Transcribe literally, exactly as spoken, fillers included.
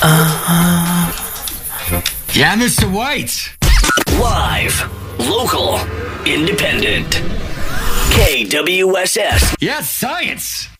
Uh, yeah, Mister White. Live, local, independent. K W S S. Yes, science.